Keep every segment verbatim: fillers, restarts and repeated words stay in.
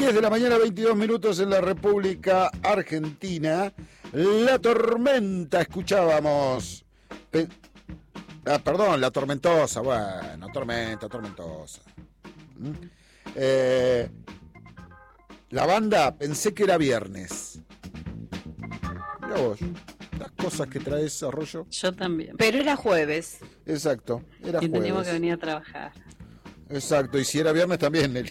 diez de la mañana, veintidós minutos en la República Argentina. La tormenta, escuchábamos. Pe- ah, perdón, la tormentosa. Bueno, tormenta, tormentosa. ¿Mm? Eh, la banda, pensé que era viernes. Mirá vos, las cosas que traes, Arroyo. Yo también. Pero era jueves. Exacto, era Y jueves. teníamos que venir a trabajar. Exacto, y si era viernes también, Nelly.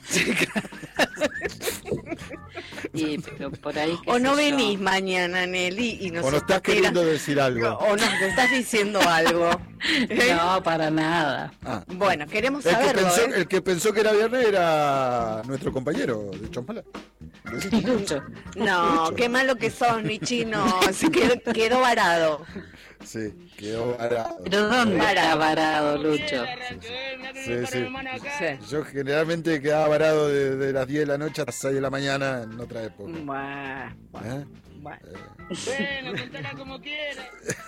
Y pero por ahí O no sé venís yo. mañana, Nelly, y nos O nos estás queriendo decir algo. O nos estás diciendo algo. ¿Eh? No, para nada. Ah. Bueno, queremos El que, saberlo, pensó, ¿eh? el que pensó que era viernes era nuestro compañero de Chompala. Lucho. No, qué malo que sos, mi chino. Se quedó, quedó varado. Sí, quedó varado. ¿Pero dónde Varado. está varado, Lucho? Sí, sí. Yo generalmente quedaba varado de, de las diez de la noche hasta las seis de la mañana en otra época. Bueno, ¿Eh? bueno. Bueno, contala como quieras.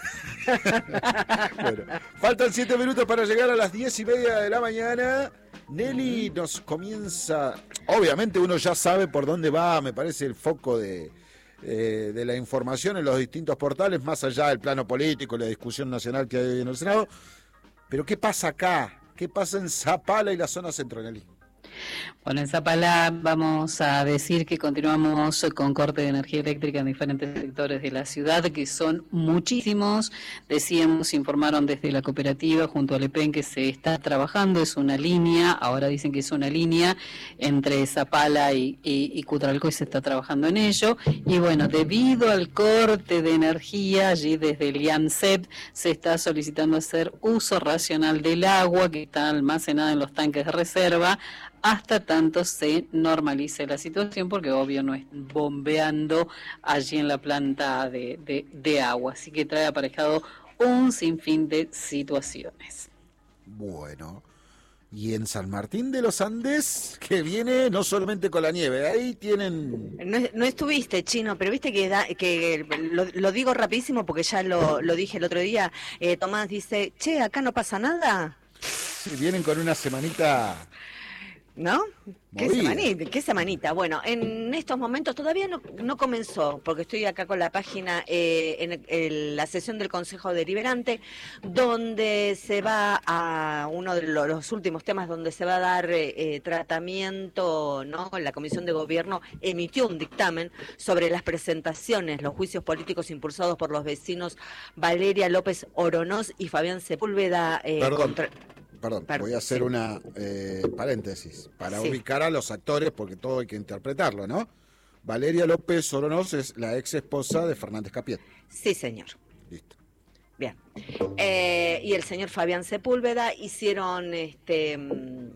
Bueno, faltan siete minutos para llegar a las diez y media de la mañana. Nelly nos comienza. Obviamente uno ya sabe por dónde va, me parece, el foco de, eh, de la información en los distintos portales, más allá del plano político, la discusión nacional que hay hoy en el Senado. Pero ¿qué pasa acá? ¿Qué pasa en Zapala y la zona centro, Nelly? Bueno, en Zapala vamos a decir que continuamos con corte de energía eléctrica en diferentes sectores de la ciudad, que son muchísimos. Decíamos, informaron desde la cooperativa junto al E P E N que se está trabajando, es una línea, ahora dicen que es una línea entre Zapala y, y, y Cutralcó y se está trabajando en ello. Y bueno, debido al corte de energía, allí desde el IAMSEP se está solicitando hacer uso racional del agua que está almacenada en los tanques de reserva, hasta tanto se normalice la situación, porque obvio no es bombeando allí en la planta de, de, de agua, así que trae aparejado un sinfín de situaciones. Bueno, y en San Martín de los Andes, que viene no solamente con la nieve, ahí tienen... No, no estuviste, chino, pero viste que, da, que lo, lo digo rapidísimo porque ya lo, lo dije el otro día. Eh, Tomás dice, che, acá no pasa nada. Vienen con una semanita... ¿No? ¿Qué Movida. semanita? ¿Qué semanita? Bueno, en estos momentos todavía no, no comenzó, porque estoy acá con la página, eh, en, el- en la sesión del Consejo Deliberante, donde se va a uno de lo- los últimos temas donde se va a dar eh, eh, tratamiento, ¿no? La Comisión de Gobierno emitió un dictamen sobre las presentaciones, los juicios políticos impulsados por los vecinos Valeria López Oronoz y Fabián Sepúlveda. eh, Perdón. contra- Perdón, Perdón, voy a hacer sí. una eh, paréntesis para Sí. ubicar a los actores, porque todo hay que interpretarlo, ¿no? Valeria López Oronoz es la ex esposa de Fernández Capiet. Sí, señor. Listo. Bien. Eh, y el señor Fabián Sepúlveda hicieron este mm,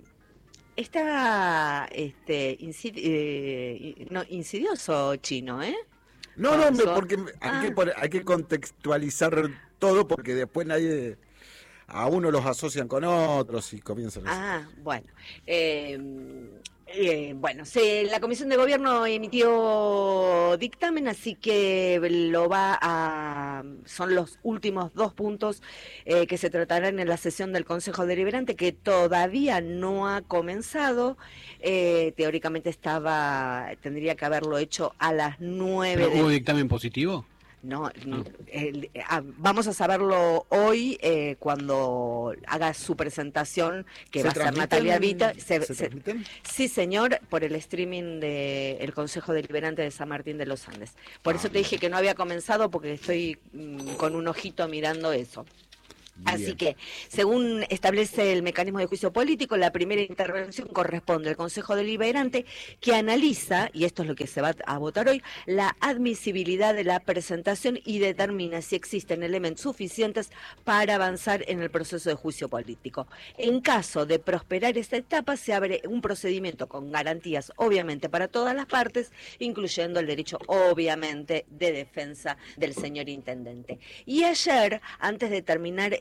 está este insid- eh, no, insidioso chino, ¿eh? No, no, me- Pasó. porque hay, Ah. que, poner- hay que contextualizar todo, porque después nadie... A uno los asocian con otros y comienzan así. Ah, bueno. Eh, eh, bueno, se, la Comisión de Gobierno emitió dictamen, así que lo va a... Son los últimos dos puntos eh, que se tratarán en la sesión del Consejo Deliberante, que todavía no ha comenzado. Eh, teóricamente estaba tendría que haberlo hecho a las nueve. ¿Pero hubo dictamen positivo? No, el- ah, vamos a saberlo hoy eh, cuando haga su presentación, que ¿Se va a ser transmiten? Natalia Vita. Se- ¿Se se- transmiten? sí, señor, por el streaming del Consejo Deliberante de San Martín de los Andes. Por Ah, eso te bien. dije que no había comenzado, porque estoy mm, con un ojito mirando eso. Así Bien. que, según establece el mecanismo de juicio político, la primera intervención corresponde al Consejo Deliberante, que analiza, y esto es lo que se va a votar hoy, la admisibilidad de la presentación y determina si existen elementos suficientes para avanzar en el proceso de juicio político. En caso de prosperar esta etapa, se abre un procedimiento con garantías, obviamente, para todas las partes, incluyendo el derecho, obviamente, de defensa del señor intendente. Y ayer, antes de terminar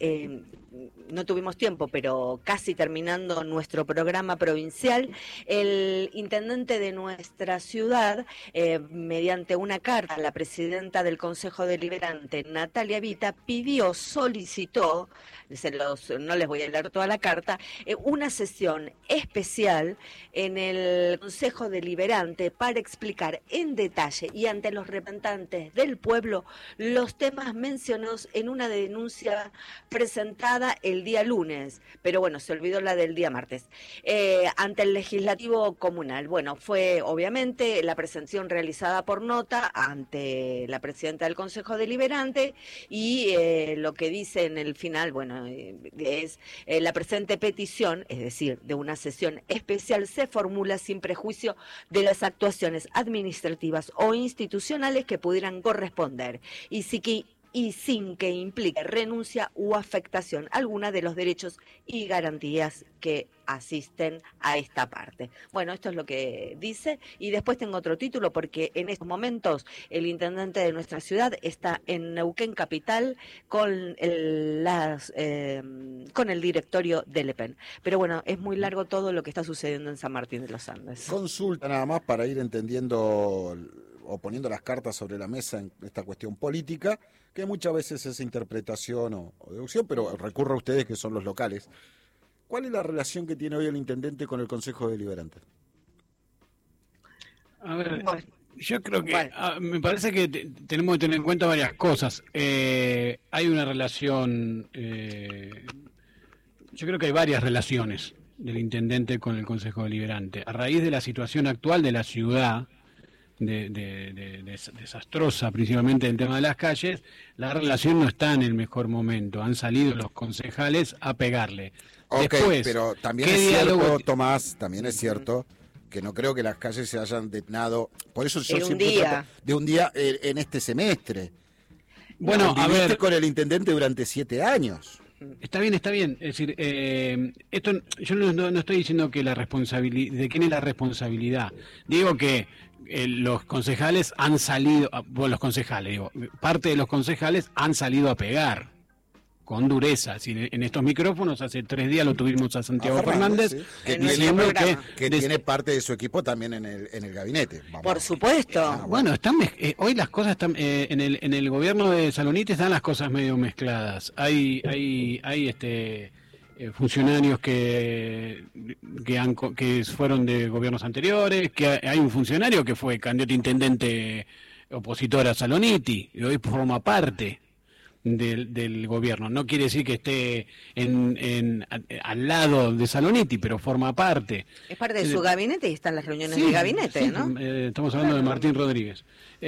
eh, no tuvimos tiempo, pero casi terminando nuestro programa provincial, el intendente de nuestra ciudad, eh, mediante una carta a la presidenta del Consejo Deliberante, Natalia Vita, pidió, solicitó, se los, no les voy a leer toda la carta, eh, una sesión especial en el Consejo Deliberante para explicar en detalle y ante los representantes del pueblo los temas mencionados en una denuncia presentada el día lunes, pero bueno, se olvidó la del día martes, eh, ante el Legislativo Comunal. Bueno, fue obviamente la presentación realizada por nota ante la presidenta del Consejo Deliberante y eh, lo que dice en el final, bueno, eh, es eh, la presente petición, es decir, de una sesión especial, se formula sin prejuicio de las actuaciones administrativas o institucionales que pudieran corresponder y sí que y sin que implique renuncia u afectación alguna de los derechos y garantías que asisten a esta parte. Bueno, esto es lo que dice, y después tengo otro título, porque en estos momentos el intendente de nuestra ciudad está en Neuquén Capital con el, las, eh, con el directorio del E P E N. Pero bueno, es muy largo todo lo que está sucediendo en San Martín de los Andes. Consulta nada más para ir entendiendo o poniendo las cartas sobre la mesa en esta cuestión política, que muchas veces es interpretación o, o deducción, pero recurre a ustedes que son los locales. ¿Cuál es la relación que tiene hoy el intendente con el Consejo Deliberante? A ver, Bueno, yo creo que bueno. ah, me parece que te- tenemos que tener en cuenta varias cosas. Eh, hay una relación, eh, yo creo que hay varias relaciones del intendente con el Consejo Deliberante. A raíz de la situación actual de la ciudad, de, de- de- de- desastrosa, principalmente el tema de las calles, la relación no está en el mejor momento. Han salido los concejales a pegarle. Ok, Después, pero también ¿qué es cierto, diálogo- Tomás, también es cierto que no creo que las calles se hayan detonado, por eso yo En un siempre día. trato de un día eh, en este semestre. Bueno, a Viviste ver, con el intendente durante siete años. está bien, está bien. Es decir, eh, esto yo no, no- no estoy diciendo que la responsabilidad, de quién es la responsabilidad. Digo que eh, los concejales han salido, ah, bueno, los concejales, digo, parte de los concejales han salido a pegar con dureza. Es decir, en estos micrófonos hace tres días lo tuvimos a Santiago A Fernández, Fernández, sí, que En nuestro diciendo que, programa. Que des- tiene parte de su equipo también en el, en el gabinete. Vamos. Por supuesto. Ah, Bueno, están mez- eh, hoy las cosas están eh, en el en el gobierno de Saloniti están las cosas medio mezcladas. Hay hay hay este eh, funcionarios que que han co- que fueron de gobiernos anteriores, que hay hay un funcionario que fue candidato a intendente opositor a Saloniti y hoy forma parte del, del gobierno. No quiere decir que esté en, en a- al lado de Saloniti, pero forma parte. Es parte de su gabinete y están las reuniones Sí, de gabinete, sí, ¿no? eh, estamos hablando de Martín Rodríguez.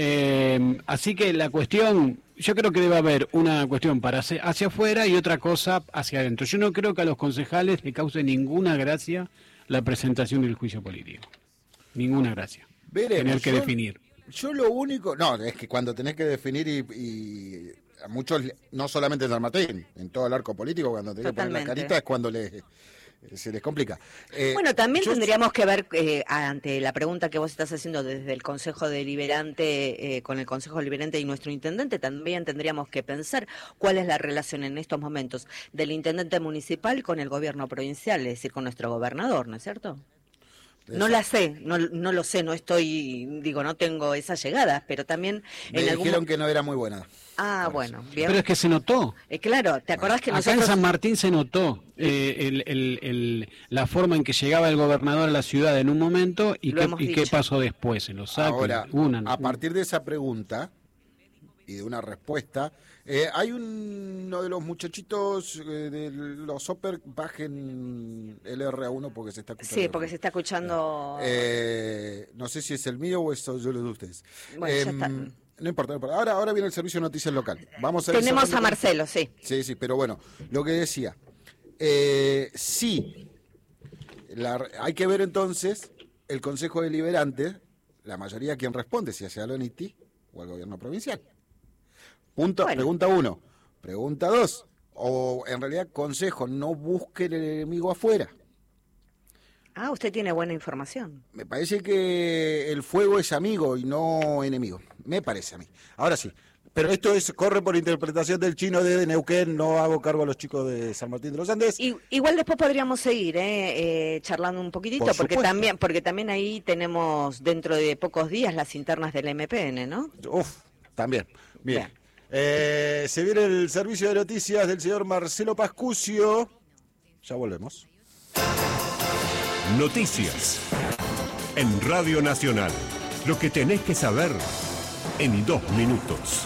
Eh, así que la cuestión, yo creo que debe haber una cuestión para hacia, hacia afuera y otra cosa hacia adentro. Yo no creo que a los concejales le cause ninguna gracia la presentación del juicio político. Ninguna gracia. Veremos. Tener que Yo- definir. Yo lo único, no, es que cuando tenés que definir y, y a muchos, no solamente en San Martín, en todo el arco político, cuando tenés que poner la Totalmente. carita es cuando les, se les complica. Eh, Bueno, también yo- tendríamos que ver, eh, ante la pregunta que vos estás haciendo desde el Consejo Deliberante, eh, con el Consejo Deliberante y nuestro intendente, también tendríamos que pensar cuál es la relación en estos momentos del intendente municipal con el gobierno provincial, es decir, con nuestro gobernador, ¿no es cierto? No la sé, no, no lo sé, no estoy, digo, no tengo esas llegadas, pero también me en algún dijeron mo- que no era muy buena. Ah, por bueno, eso. bien. Pero es que se notó. Eh, claro, ¿te acordás que Acá nosotros... en San Martín se notó eh, el- el- el- la forma en que llegaba el gobernador a la ciudad en un momento y, Lo qué, hemos y qué dicho. pasó después en los saques. Ahora, una, a partir de esa pregunta y de una respuesta, eh, hay un- uno de los muchachitos eh, de los Oper, bajen el R A uno porque se está escuchando. Sí, porque se está escuchando... Eh, no sé si es el mío o es yo lo de ustedes. Bueno, ya Em, está. No importa, no importa. Ahora, ahora viene el servicio de noticias local. Vamos a ir Tenemos cerrando a con- Marcelo, sí. Sí, sí, pero bueno, lo que decía. Eh, sí, la- hay que ver entonces el Consejo Deliberante, la mayoría quien responde, si hacia Aloniti o al gobierno provincial. Punto, Bueno. Pregunta uno. Pregunta dos. O en realidad, Consejo, no busque el enemigo afuera. Ah, usted tiene buena información. Me parece que el fuego es amigo y no enemigo. Me parece a mí. Ahora sí, pero esto es corre por interpretación del chino desde Neuquén, no hago cargo a los chicos de San Martín de los Andes. Y, igual después podríamos seguir eh, eh, charlando un poquitito, Por porque supuesto. también porque también ahí tenemos dentro de pocos días las internas del M P N, ¿no? Uf, también. Bien. Bien. Eh, se viene el servicio de noticias del señor Marcelo Pascucio. Ya volvemos. Noticias. En Radio Nacional. Lo que tenés que saber en dos minutos.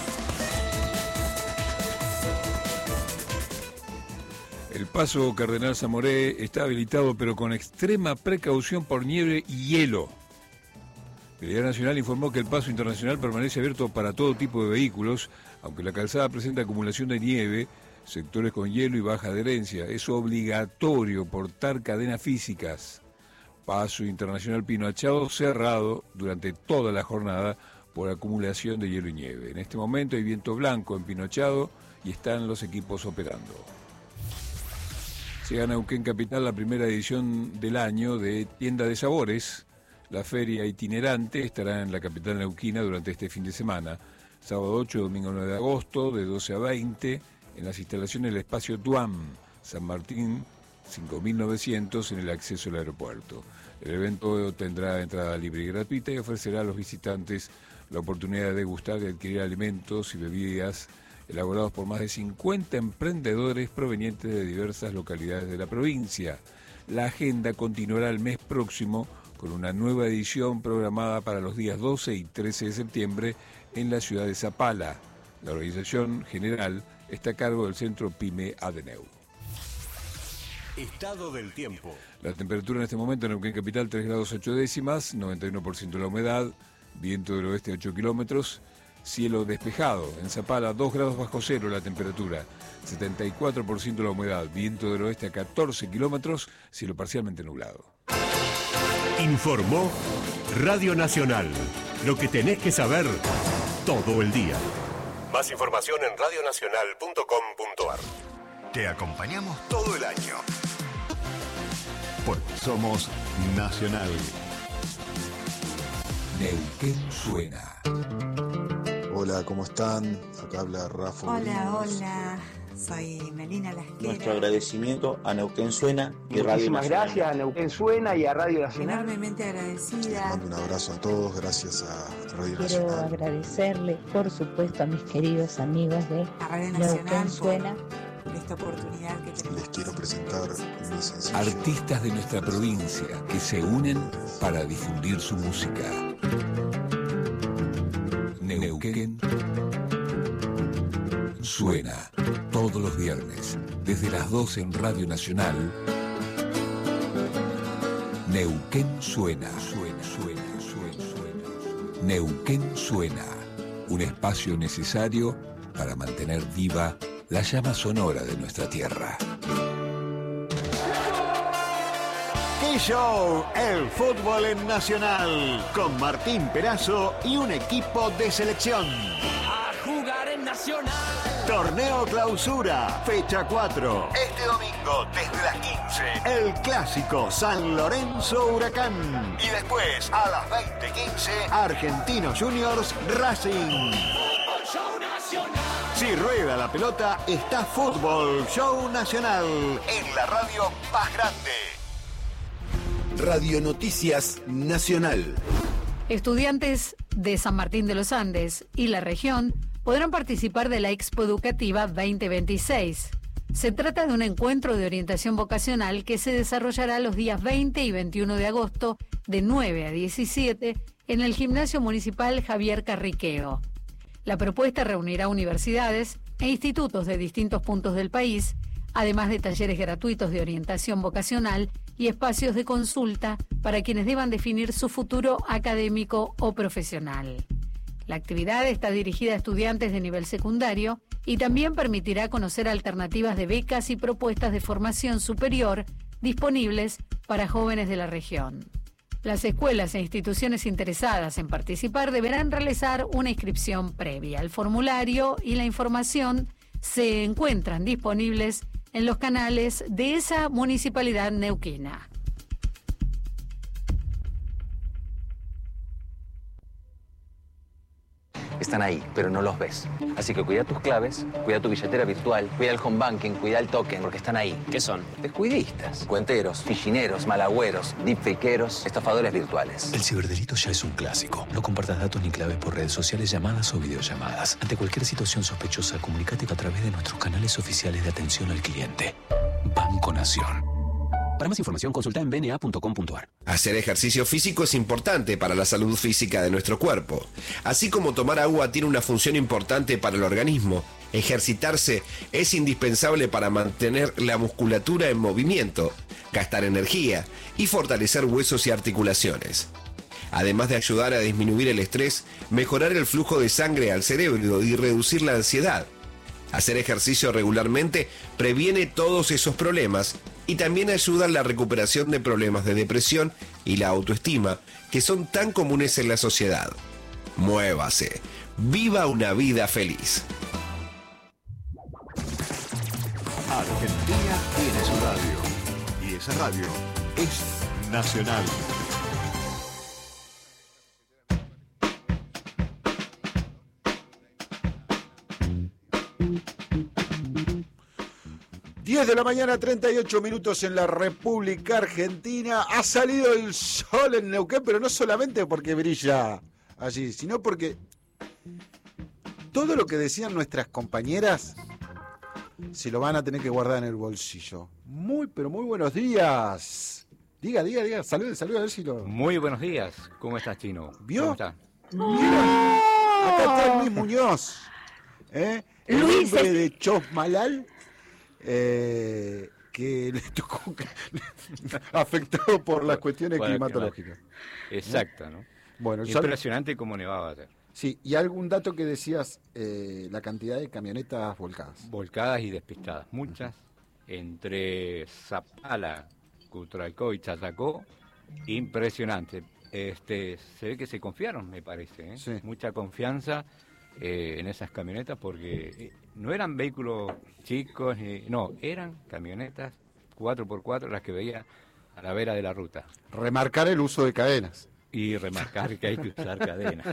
El paso Cardenal Zamoré está habilitado, pero con extrema precaución por nieve y hielo. Vialidad Nacional informó que el paso internacional permanece abierto para todo tipo de vehículos, aunque la calzada presenta acumulación de nieve, sectores con hielo y baja adherencia. Es obligatorio portar cadenas físicas. Paso Internacional Pinoachado cerrado durante toda la jornada por acumulación de hielo y nieve. En este momento hay viento blanco en Pinoachado y están los equipos operando. Se gana Neuquén Capital la primera edición del año de Tienda de Sabores. La feria itinerante estará en la capital neuquina durante este fin de semana. Sábado ocho, domingo nueve de agosto, de doce a veinte, en las instalaciones del Espacio Tuam, San Martín, cinco mil novecientos, en el acceso al aeropuerto. El evento tendrá entrada libre y gratuita y ofrecerá a los visitantes la oportunidad de degustar y adquirir alimentos y bebidas elaborados por más de cincuenta emprendedores provenientes de diversas localidades de la provincia. La agenda continuará el mes próximo con una nueva edición programada para los días doce y trece de septiembre en la ciudad de Zapala. La organización general está a cargo del Centro PYME Adeneu. Estado del tiempo. La temperatura en este momento en Neuquén Capital tres grados ocho décimas, noventa y uno por ciento la humedad, viento del oeste ocho kilómetros, cielo despejado. En Zapala dos grados bajo cero la temperatura, setenta y cuatro por ciento la humedad, viento del oeste a catorce kilómetros, cielo parcialmente nublado. Informó Radio Nacional. Lo que tenés que saber todo el día. Más información en radio nacional punto com punto a r. Te acompañamos todo el año. Porque somos Nacional. Neuquén suena. Hola, ¿cómo están? Acá habla Rafa. Hola, hola. Soy Melina Lasquera. Nuestro agradecimiento a Neuquén Suena y Radio Nacional. Muchísimas gracias a Neuquén Suena y a Radio Nacional. Enormemente agradecida. Les mando un abrazo a todos, gracias a Radio Quiero Nacional. Quiero agradecerle, por supuesto, a mis queridos amigos de a Radio Nacional Neuquén Suena. Por esta oportunidad que tenemos. Les quiero presentar mi sencillo. Artistas de nuestra provincia que se unen para difundir su música. Neuquén Suena todos los viernes desde las doce en Radio Nacional. Neuquén Suena, suena, suena, suena, suena. Neuquén Suena, un espacio necesario para mantener viva la llama sonora de nuestra tierra. ¡Qué show! El fútbol en Nacional, con Martín Perazo y un equipo de selección. A jugar en Nacional. Torneo Clausura, fecha cuatro. Este domingo, desde las quince. El clásico San Lorenzo Huracán. Y después, a las veinte quince, Argentinos Juniors Racing. Fútbol Show Nacional. Si rueda la pelota, está Fútbol Show Nacional en la radio más grande. Radio Noticias Nacional. Estudiantes de San Martín de los Andes y la región podrán participar de la Expo Educativa veinte veintiséis. Se trata de un encuentro de orientación vocacional que se desarrollará los días veinte y veintiuno de agosto de nueve a diecisiete en el Gimnasio Municipal Javier Carriqueo. La propuesta reunirá universidades e institutos de distintos puntos del país, además de talleres gratuitos de orientación vocacional y espacios de consulta para quienes deban definir su futuro académico o profesional. La actividad está dirigida a estudiantes de nivel secundario y también permitirá conocer alternativas de becas y propuestas de formación superior disponibles para jóvenes de la región. Las escuelas e instituciones interesadas en participar deberán realizar una inscripción previa. El formulario y la información se encuentran disponibles en los canales de esa municipalidad neuquina. están ahí, pero no los ves. Así que cuida tus claves, cuida tu billetera virtual, cuida el home banking, cuida el token, porque están ahí. ¿Qué son? Descuidistas, cuenteros, fichineros, malagüeros, deepfakeros, estafadores virtuales. El ciberdelito ya es un clásico. No compartas datos ni claves por redes sociales, llamadas o videollamadas. Ante cualquier situación sospechosa, comunícate a través de nuestros canales oficiales de atención al cliente. Banco Nación. Para más información, consulta en b n a punto com punto a r. Hacer ejercicio físico es importante para la salud física de nuestro cuerpo. Así como tomar agua tiene una función importante para el organismo, ejercitarse es indispensable para mantener la musculatura en movimiento, gastar energía y fortalecer huesos y articulaciones. Además de ayudar a disminuir el estrés, mejorar el flujo de sangre al cerebro y reducir la ansiedad. Hacer ejercicio regularmente previene todos esos problemas y también ayuda en la recuperación de problemas de depresión y la autoestima que son tan comunes en la sociedad. Muévase. Viva una vida feliz. Argentina tiene su radio. Y esa radio es nacional. diez de la mañana, treinta y ocho minutos en la República Argentina. Ha salido el sol en Neuquén, pero no solamente porque brilla allí, sino porque todo lo que decían nuestras compañeras se lo van a tener que guardar en el bolsillo. Muy, pero muy buenos días. Diga, diga, diga, salude, salude, a ver si lo... Muy buenos días. ¿Cómo estás, Chino? ¿Vio? ¿Cómo está? Mira, acá está Luis Muñoz, ¿eh? El Luis hombre es... de Chosmalal. Eh, que le tocó afectado por las cuestiones Bueno, climatológicas. Exacto, ¿no? Bueno, impresionante cómo nevaba ayer. Sí, y algún dato que decías, eh, la cantidad de camionetas volcadas. Volcadas y despistadas, muchas, entre Zapala, Cutralcó y Chayacó, impresionante. Este, se ve que se confiaron, me parece, ¿eh? Sí. Mucha confianza eh, en esas camionetas porque eh, no eran vehículos chicos, ni, no, eran camionetas cuatro por cuatro las que veía a la vera de la ruta. Remarcar el uso de cadenas. Y remarcar que hay que usar cadenas.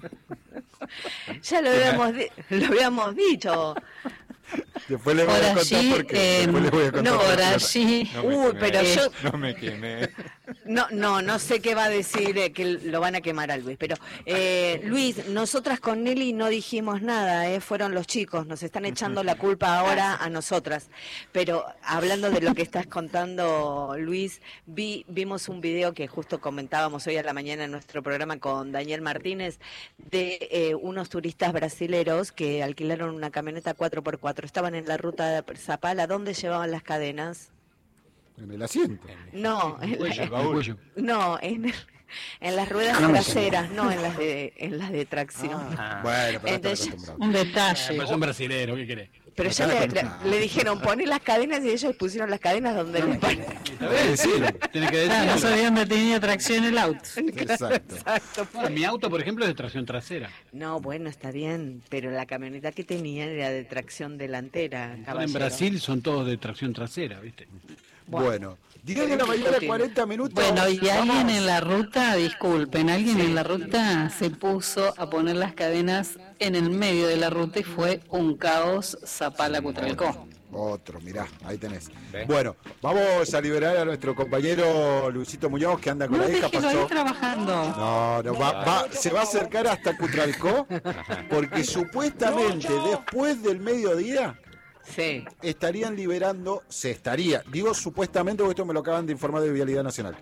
Ya lo habíamos, di- lo habíamos dicho. Después les voy Por a contar allí, por qué. eh, Después les voy a contar no, por por qué. allí. No me Uy, quemé, pero yo... no me quemé. No, no, no sé qué va a decir, eh, que lo van a quemar a Luis, pero eh, Luis, nosotras con Nelly no dijimos nada, eh, fueron los chicos, nos están echando la culpa ahora a nosotras, pero hablando de lo que estás contando, Luis, vi, vimos un video que justo comentábamos hoy a la mañana en nuestro programa con Daniel Martínez, de eh, unos turistas brasileros que alquilaron una camioneta cuatro por cuatro, estaban en la ruta de Zapala, ¿dónde llevaban las cadenas? En el asiento. No, en, cuello, la- el baúl. no, en, en las ruedas No me traseras, no en las de en las de tracción. Ah, bueno, pero Entonces, están acostumbrados. Un detalle. Pero son brasileros, ¿qué querés? pero ya le, le- le dijeron, poné las cadenas y ellos pusieron las cadenas donde les parece. Tiene que Claro, no decirlo. sabían dónde tenía tracción el auto. Exacto. Exacto. Mi auto, por ejemplo, es de tracción trasera. No, bueno, está bien, pero la camioneta que tenían era de tracción delantera, Ahora en caballero. Brasil son todos de tracción trasera, ¿viste? Bueno, diez de la mañana, cuarenta minutos. Bueno, y alguien Vamos. en la ruta, disculpen, alguien en la ruta se puso a poner las cadenas en el medio de la ruta y fue un caos Zapala Cutralcó. Otro, mirá, ahí tenés. ¿Ves? Bueno, vamos a liberar a nuestro compañero Luisito Muñoz, que anda con No, la hija, déjelo ahí pasó. trabajando. No, no, va, va- se va a acercar hasta Cutralcó, porque supuestamente después del mediodía Sí. estarían liberando, se estaría, digo supuestamente porque esto me lo acaban de informar de Vialidad Nacional.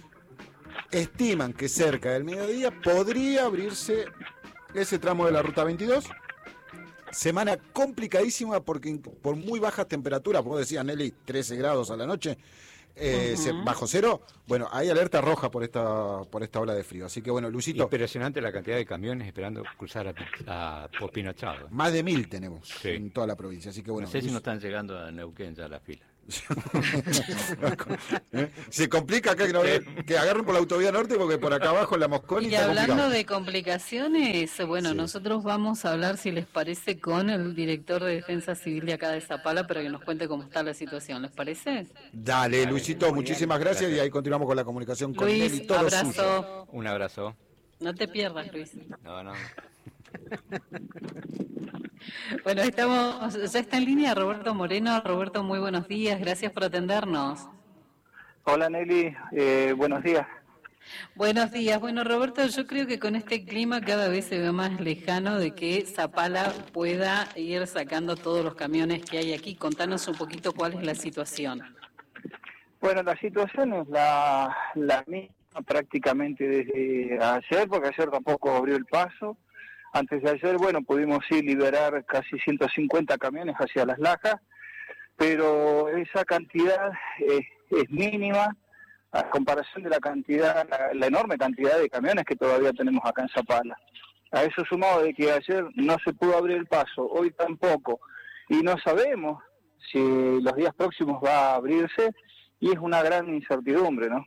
Estiman que cerca del mediodía podría abrirse ese tramo de la Ruta veintidós. Semana complicadísima porque por muy bajas temperaturas, vos decías, Nelly, trece grados a la noche, eh, se- bajo cero. Bueno, hay alerta roja por esta por esta ola de frío. Así que bueno, Luisito, Impresionante la cantidad de camiones esperando cruzar a, a Popino Chávez. más de mil tenemos Sí. en toda la provincia. Así que bueno, no sé si Luis- no están llegando a Neuquén ya la fila. ¿Eh? Se complica acá que, no- que agarren por la autovía norte porque por acá abajo en la Mosconi Y está hablando complicado. de complicaciones, bueno, Sí. nosotros vamos a hablar, si les parece, con el director de Defensa Civil de acá de Zapala para que nos cuente cómo está la situación, ¿les parece? Dale, Luisito, muchísimas gracias, y ahí continuamos con la comunicación con Luis, él y todo suyo. abrazo. Un abrazo. No te pierdas, Luis. No, no. Bueno, estamos, ya está en línea Roberto Moreno. Roberto, muy buenos días, gracias por atendernos. Hola Nelly, eh, buenos días. Buenos días. Bueno, Roberto, yo creo que con este clima cada vez se ve más lejano de que Zapala pueda ir sacando todos los camiones que hay aquí. Contanos un poquito cuál es la situación. Bueno, la situación es la, la misma prácticamente desde ayer, porque ayer tampoco abrió el paso. Antes de ayer, bueno, pudimos sí liberar casi ciento cincuenta camiones hacia Las Lajas, pero esa cantidad eh, es mínima a comparación de la cantidad, la, la enorme cantidad de camiones que todavía tenemos acá en Zapala. A eso sumado de que ayer no se pudo abrir el paso, hoy tampoco, y no sabemos si los días próximos va a abrirse, y es una gran incertidumbre, ¿no?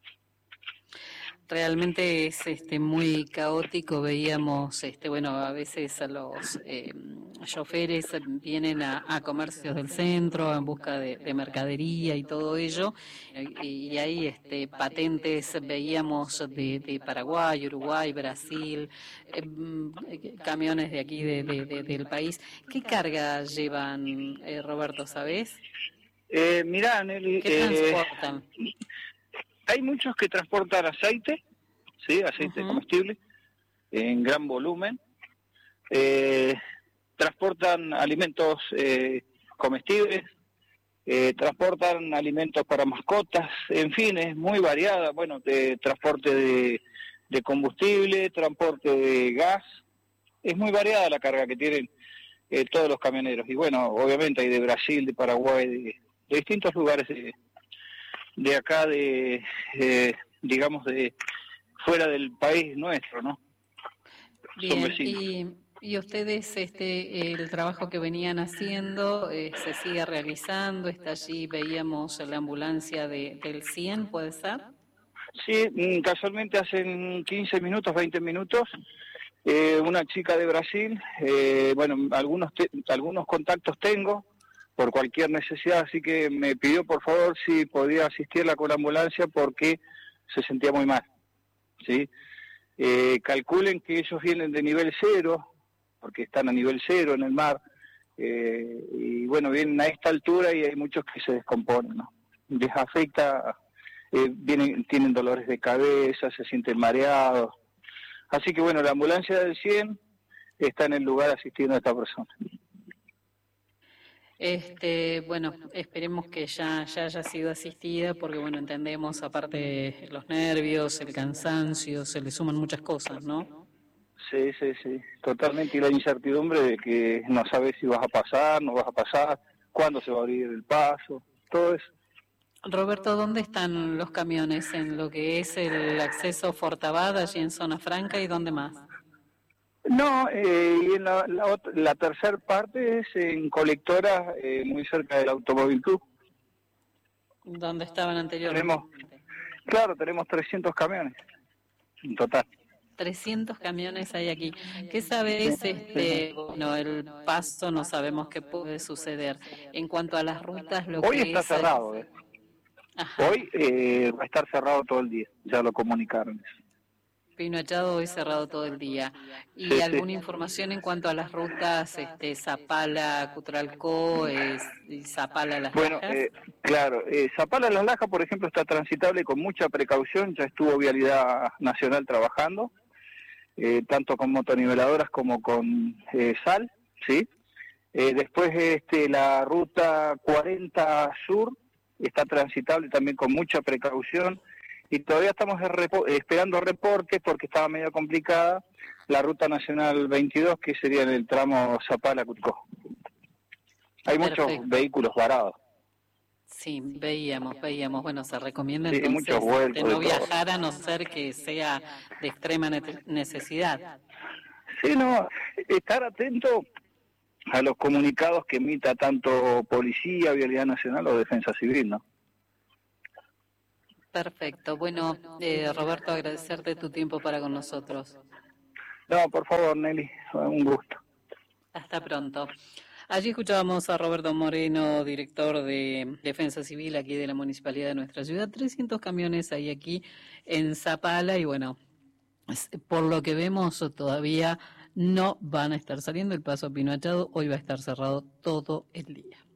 Realmente es este muy caótico. Veíamos, este bueno, a veces a los eh, choferes vienen a, a comercios del centro en busca de, de mercadería y todo ello, y, y hay este patentes, veíamos de, de Paraguay, Uruguay, Brasil, eh, camiones de aquí de, de, de, del país. ¿Qué carga llevan, eh, Roberto, sabés? Eh, mirá, Nelly, ¿Qué eh, transportan? Hay muchos que transportan aceite, sí, aceite Uh-huh. comestible, en gran volumen. Eh, transportan alimentos eh, comestibles, eh, transportan alimentos para mascotas, en fin, es muy variada. Bueno, de transporte de, de combustible, transporte de gas, es muy variada la carga que tienen eh, todos los camioneros. Y bueno, obviamente hay de Brasil, de Paraguay, de, de distintos lugares de de acá, de eh, digamos, de fuera del país nuestro, ¿no? Son Bien, vecinos. y, y ustedes, este, el trabajo que venían haciendo, eh, ¿se sigue realizando? Está allí, veíamos la ambulancia de, del cien, ¿puede ser? Sí, mm, casualmente hace quince minutos, veinte minutos, eh, una chica de Brasil, eh, bueno, algunos te- algunos contactos tengo, por cualquier necesidad, así que me pidió por favor si podía asistirla con la ambulancia porque se sentía muy mal, ¿sí? Eh, calculen que ellos vienen de nivel cero, porque están a nivel cero en el mar, eh, y bueno, vienen a esta altura y hay muchos que se descomponen, ¿no? Les afecta, eh, vienen, tienen dolores de cabeza, se sienten mareados, así que bueno, la ambulancia del cien está en el lugar asistiendo a esta persona. Este, bueno, esperemos que ya, ya haya sido asistida, porque bueno, entendemos, aparte los nervios, el cansancio, se le suman muchas cosas, ¿no? Sí, sí, sí, totalmente, y la incertidumbre de que no sabes si vas a pasar, no vas a pasar, cuándo se va a abrir el paso, todo eso. Roberto, ¿dónde están los camiones? ¿En lo que es el acceso Fortabad, allí en Zona Franca, y dónde más? No, eh, y en la, la, ot- la tercera parte es en Colectora, eh, muy cerca del Automóvil Club. ¿Dónde estaban anteriormente? Tenemos, claro, tenemos trescientos camiones en total. trescientos camiones hay aquí. ¿Qué sabes? Este, bueno, el paso no sabemos qué puede suceder. En cuanto a las rutas, lo Hoy que está es... cerrado, eh. Hoy eh, va a estar cerrado todo el día, ya lo comunicaron. Pino Echado hoy cerrado todo el día. ¿Y Sí, alguna sí. información en cuanto a las rutas, este, Zapala, Cutralcó, es, y Zapala, Las Bueno, Lajas? eh, claro, eh, Zapala Las Lajas, por ejemplo, está transitable con mucha precaución, ya estuvo Vialidad Nacional trabajando, eh, tanto con motoniveladoras como con eh, sal, ¿sí? Eh, después este, la ruta cuarenta Sur está transitable también con mucha precaución, y todavía estamos en repo- esperando reportes porque estaba medio complicada la ruta nacional veintidós, que sería en el tramo Zapala-Curicó. Hay muchos Perfecto. vehículos varados. Sí, veíamos, veíamos. Bueno, se recomienda Sí, entonces muchos vuelcos de de no todo. viajar a no ser que sea de extrema ne- necesidad. Sí, no, estar atento a los comunicados que emita tanto Policía, Vialidad Nacional o Defensa Civil, ¿no? Perfecto. Bueno, eh, Roberto, agradecerte tu tiempo para con nosotros. No, por favor, Nelly, un gusto. Hasta pronto. Allí escuchábamos a Roberto Moreno, director de Defensa Civil aquí de la Municipalidad de nuestra ciudad. trescientos camiones hay aquí en Zapala y bueno, por lo que vemos todavía no van a estar saliendo. El paso Pino Achado hoy va a estar cerrado todo el día.